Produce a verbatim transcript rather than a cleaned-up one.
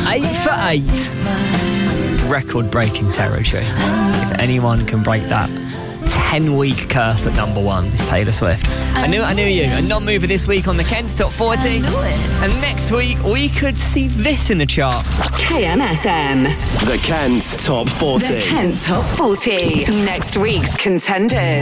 Eight for eight. Record-breaking territory. If anyone can break that ten-week curse at number one, it's Taylor Swift. I knew it, I knew you. A non-mover this week on the Kent's Top forty. I knew it. And next week, we could see this in the chart. K M F M. The Kent Top forty. The Kent Top forty. Next week's contenders.